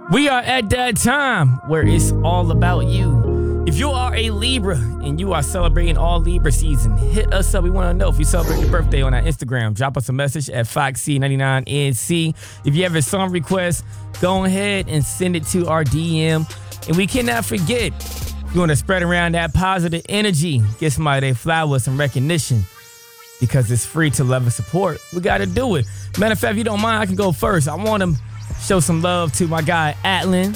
We are at that time where it's all about you. If you are a Libra and you are celebrating all Libra season, hit us up. We want to know if you celebrate your birthday on our Instagram. Drop us a message at FoxC99NC. If you have a song request, go ahead and send it to our DM. And we cannot forget, you want to spread around that positive energy. Get somebody their flowers, some recognition. Because it's free to love and support. We got to do it. Matter of fact, if you don't mind, I can go first. I want to show some love to my guy, Atlin,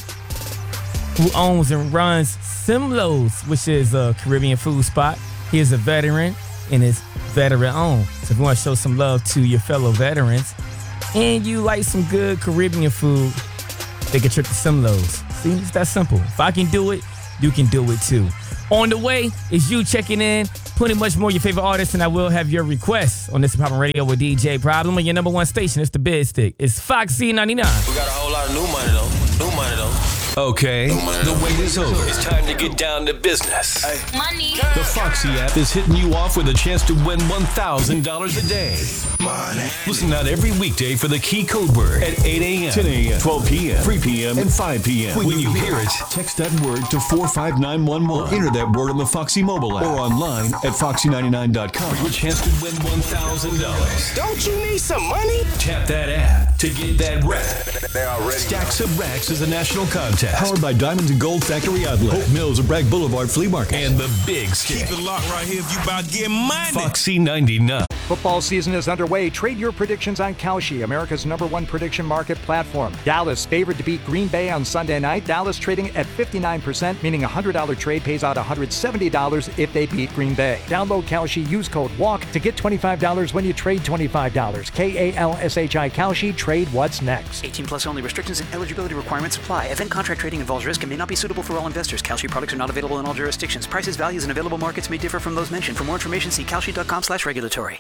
who owns and runs Simlo's, which is a Caribbean food spot. He is a veteran and is veteran-owned. So if you want to show some love to your fellow veterans and you like some good Caribbean food, take a trip to Simlo's. See, it's that simple. If I can do it, you can do it too. On the way is you checking in, plenty much more your favorite artists, and I will have your requests on This Is Poppin' Radio with DJ Problem on your number one station. It's the Bid Stick. It's FoxC99. We got a whole lot of new money though. Okay, the wait is over. It's time to get down to business. Money. The Foxy app is hitting you off with a chance to win $1,000 a day. Money. Listen out every weekday for the key code word at 8 a.m., 10 a.m., 12 p.m., 3 p.m., and 5 p.m. When you hear it, text that word to 45911 or enter that word on the Foxy mobile app or online at foxy99.com for your chance to win $1,000. Don't you need some money? Tap that app to get that rack. They already Stacks of Racks is a national contest powered by Diamonds and Gold Factory Outlet, Hope Mills of Bragg Boulevard Flea Market, and the Big Stick. keep it locked right here if you about to get money. Foxy 99. Football season is underway. Trade your predictions on Kalshi, America's #1 prediction market platform. Dallas favored to beat Green Bay on Sunday night. Dallas trading at 59%, meaning a $100 trade pays out $170 if they beat Green Bay. Download Kalshi, use code WALK to get $25 when you trade $25. KALSHI Kalshi, trade what's next. 18 plus only. Restrictions and eligibility requirements apply. Event contract trading involves risk and may not be suitable for all investors. Kalshi products are not available in all jurisdictions. Prices, values, and available markets may differ from those mentioned. For more information, see kalshi.com/regulatory.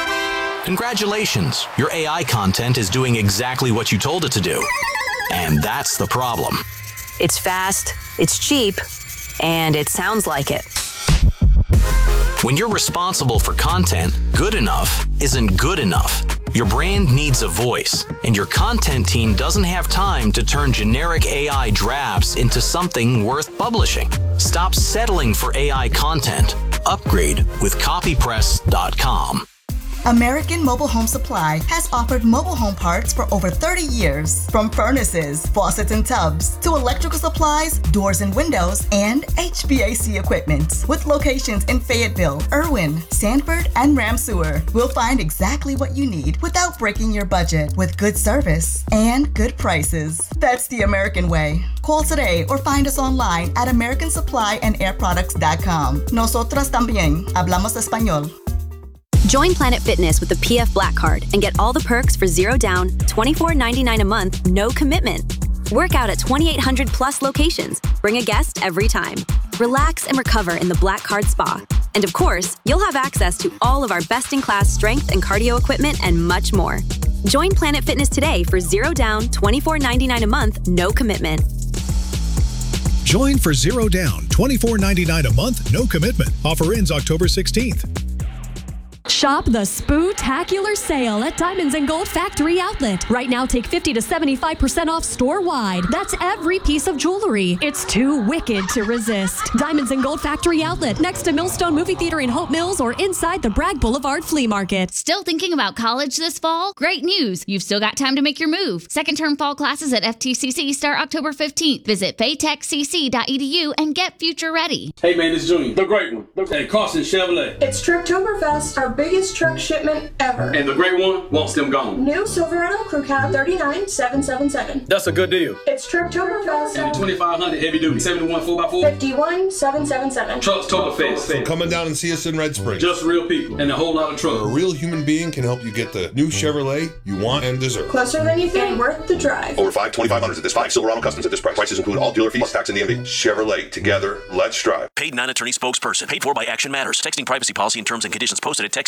Congratulations, your AI content is doing exactly what you told it to do. And that's the problem. It's fast, it's cheap, and it sounds like it. When you're responsible for content, good enough isn't good enough. Your brand needs a voice, and your content team doesn't have time to turn generic AI drafts into something worth publishing. Stop settling for AI content. Upgrade with copypress.com. American Mobile Home Supply has offered mobile home parts for over 30 years. From furnaces, faucets and tubs, to electrical supplies, doors and windows, and HVAC equipment. With locations in Fayetteville, Irwin, Sanford, and Ramseur, we'll find exactly what you need without breaking your budget, with good service and good prices. That's the American way. Call today or find us online at americansupplyandairproducts.com. Nosotras también hablamos español. Join Planet Fitness with the PF Black Card and get all the perks for $0 down, $24.99 a month, no commitment. Work out at 2,800 plus locations. Bring a guest every time. Relax and recover in the Black Card Spa. And of course, you'll have access to all of our best-in-class strength and cardio equipment and much more. Join Planet Fitness today for $0 down, $24.99 a month, no commitment. Join for $0 down, $24.99 a month, no commitment. Offer ends October 16th. Shop the Spoo-tacular sale at Diamonds and Gold Factory Outlet. Right now, take 50 to 75% off store-wide. That's every piece of jewelry. It's too wicked to resist. Diamonds and Gold Factory Outlet, next to Millstone Movie Theater in Hope Mills or inside the Bragg Boulevard Flea Market. Still thinking about college this fall? Great news! You've still got time to make your move. Second-term fall classes at FTCC start October 15th. Visit paytechcc.edu and get future ready. Hey man, it's Junior, the great one. Hey, Carson Chevrolet. It's Trucktoberfest, our biggest truck shipment ever. And the great one wants them gone. New Silverado Crew Cab 39777. That's a good deal. It's Trucktoberfest. And the 2500 heavy duty 71 4x4 51777. Trucks Toberfest. So coming down and see us in Red Springs. Just real people and a whole lot of trucks. A real human being can help you get the new Chevrolet you want and deserve. Closer than you think and worth the drive. Over 2500s at this 5 Silverado Customs at this price. Prices include all dealer fees plus tax and DMV. Chevrolet, together, let's drive. Paid non-attorney spokesperson. Paid for by Action Matters. Texting privacy policy and terms and conditions posted at texting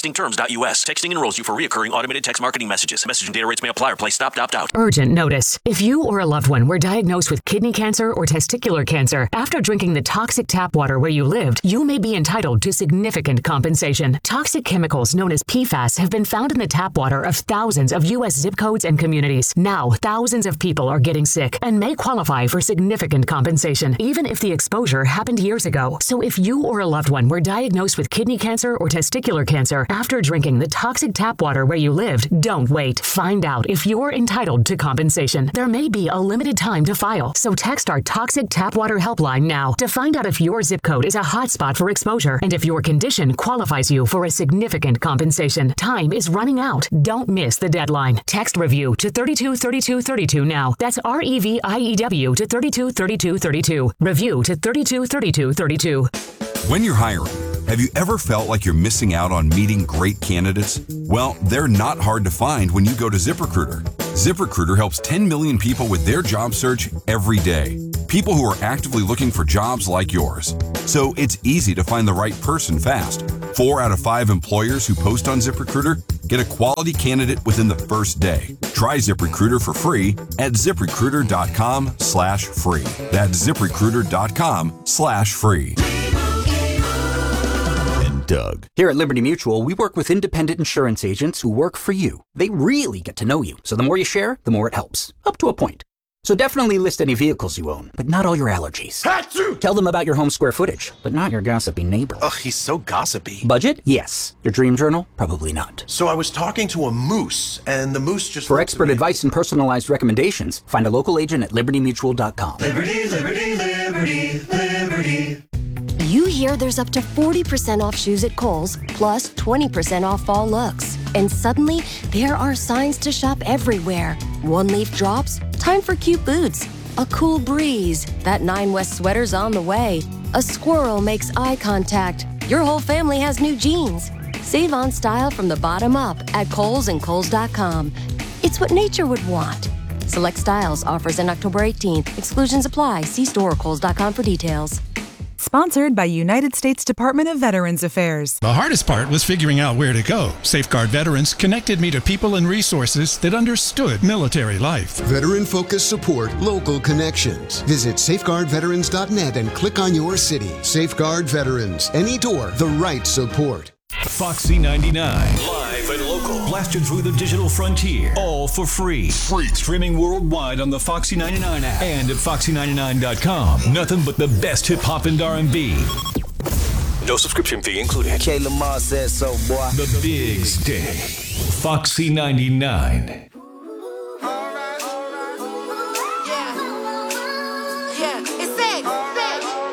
TextingTerms.us. Texting enrolls you for recurring automated text marketing messages. Message and data rates may apply or play stopped, opt out. Urgent notice. If you or a loved one were diagnosed with kidney cancer or testicular cancer after drinking the toxic tap water where you lived, you may be entitled to significant compensation. Toxic chemicals known as PFAS have been found in the tap water of thousands of U.S. zip codes and communities. Now, thousands of people are getting sick and may qualify for significant compensation, even if the exposure happened years ago. So if you or a loved one were diagnosed with kidney cancer or testicular cancer after drinking the toxic tap water where you lived, don't wait. Find out if you're entitled to compensation. There may be a limited time to file, so text our Toxic Tap Water Helpline now to find out if your zip code is a hotspot for exposure and if your condition qualifies you for a significant compensation. Time is running out. Don't miss the deadline. Text REVIEW to 323232 now. That's REVIEW to 323232. Review to 323232. When you're hiring, have you ever felt like you're missing out on meeting great candidates? Well, they're not hard to find when you go to ZipRecruiter. ZipRecruiter helps 10 million people with their job search every day. People who are actively looking for jobs like yours. So it's easy to find the right person fast. 4 out of 5 employers who post on ZipRecruiter get a quality candidate within the first day. Try ZipRecruiter for free at ZipRecruiter.com/free. That's ZipRecruiter.com/free. Doug. Here at Liberty Mutual, we work with independent insurance agents who work for you. They really get to know you. So the more you share, the more it helps. Up to a point. So definitely list any vehicles you own, but not all your allergies. Achoo! Tell them about your home square footage, but not your gossipy neighbor. Ugh, he's so gossipy. Budget? Yes. Your dream journal? Probably not. So I was talking to a moose, and the moose just... For expert advice and personalized recommendations, find a local agent at libertymutual.com. Liberty, liberty, liberty, liberty. You hear there's up to 40% off shoes at Kohl's, plus 20% off fall looks. And suddenly, there are signs to shop everywhere. One leaf drops, time for cute boots. A cool breeze, that 9 West sweater's on the way. A squirrel makes eye contact. Your whole family has new jeans. Save on style from the bottom up at Kohl's and Kohl's.com. It's what nature would want. Select styles, offers in October 18th. Exclusions apply. See store or Kohl's.com for details. Sponsored by United States Department of Veterans Affairs. The hardest part was figuring out where to go. Safeguard Veterans connected me to people and resources that understood military life. Veteran-focused support, local connections. Visit safeguardveterans.net and click on your city. Safeguard Veterans. Any door, the right support. Foxy 99. Live and local. Blasted through the digital frontier. All for free. Streaming worldwide on the Foxy 99 app and at foxy99.com. Nothing but the best hip-hop and R&B. No subscription fee included. K. Lamar says so, boy. The Big Stay. Foxy 99.